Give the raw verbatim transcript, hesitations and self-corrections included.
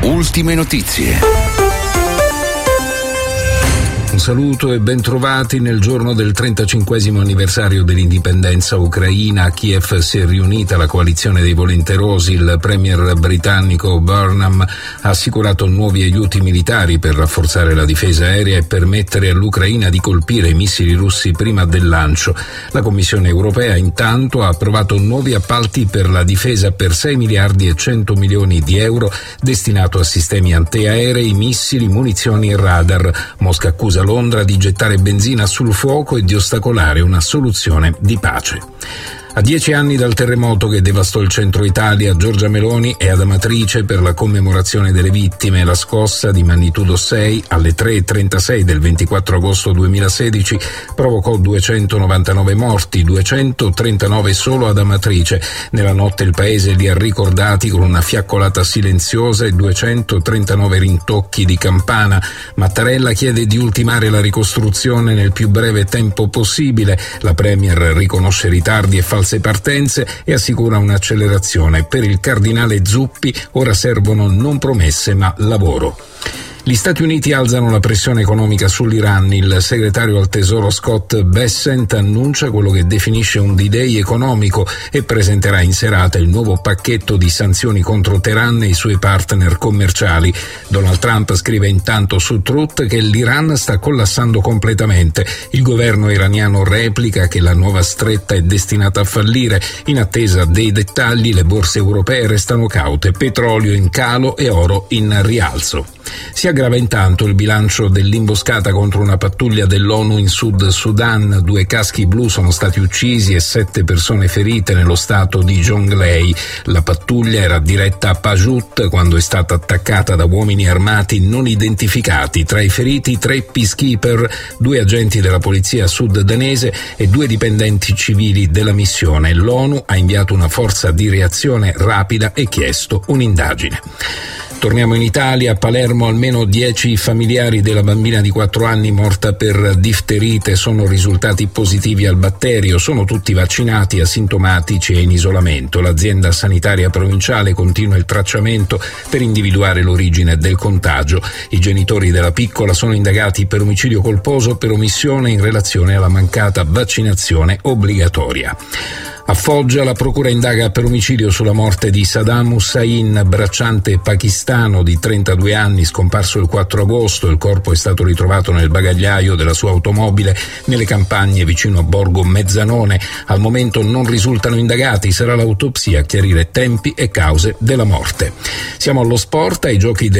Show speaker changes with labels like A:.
A: Ultime notizie.
B: Un saluto e ben trovati. Nel giorno del trentacinquesimo anniversario dell'indipendenza ucraina, a Kiev si è riunita la coalizione dei volenterosi. Il premier britannico Burnham ha assicurato nuovi aiuti militari per rafforzare la difesa aerea e permettere all'Ucraina di colpire i missili russi prima del lancio. La Commissione europea intanto ha approvato nuovi appalti per la difesa per sei miliardi e cento milioni di euro destinato a sistemi antiaerei, missili, munizioni e radar. Mosca accusa Londra di gettare benzina sul fuoco e di ostacolare una soluzione di pace. A dieci anni dal terremoto che devastò il centro Italia, Giorgia Meloni è ad Amatrice per la commemorazione delle vittime. La scossa di magnitudo sei alle tre e trentasei del ventiquattro agosto duemilasedici provocò duecentonovantanove morti, duecentotrentanove solo ad Amatrice. Nella notte il paese li ha ricordati con una fiaccolata silenziosa e duecentotrentanove rintocchi di campana. Mattarella chiede di ultimare la ricostruzione nel più breve tempo possibile. La premier riconosce ritardi e false partenze e assicura un'accelerazione. Per il cardinale Zuppi ora servono non promesse ma lavoro. Gli Stati Uniti alzano la pressione economica sull'Iran. Il segretario al Tesoro Scott Bessent annuncia quello che definisce un D-Day economico e presenterà in serata il nuovo pacchetto di sanzioni contro Teheran e i suoi partner commerciali. Donald Trump scrive intanto su Truth che l'Iran sta collassando completamente. Il governo iraniano replica che la nuova stretta è destinata a fallire. In attesa dei dettagli, le borse europee restano caute, petrolio in calo e oro in rialzo. Si aggrava intanto il bilancio dell'imboscata contro una pattuglia dell'ONU in Sud Sudan. Due caschi blu sono stati uccisi e sette persone ferite nello stato di Jonglei. La pattuglia era diretta a Pajut quando è stata attaccata da uomini armati non identificati. Tra i feriti tre peacekeeper, due agenti della polizia suddanese e due dipendenti civili della missione. L'ONU ha inviato una forza di reazione rapida e chiesto un'indagine. Torniamo in Italia. A Palermo almeno dieci familiari della bambina di quattro anni morta per difterite sono risultati positivi al batterio. Sono tutti vaccinati, asintomatici e in isolamento. L'azienda sanitaria provinciale continua il tracciamento per individuare l'origine del contagio. I genitori della piccola sono indagati per omicidio colposo per omissione in relazione alla mancata vaccinazione obbligatoria. A Foggia la procura indaga per omicidio sulla morte di Saddam Hussein, bracciante pakistano di trentadue anni, scomparso il quattro agosto. Il corpo è stato ritrovato nel bagagliaio della sua automobile nelle campagne vicino a Borgo Mezzanone. Al momento non risultano indagati, sarà l'autopsia a chiarire tempi e cause della morte. Siamo allo sport, ai giochi del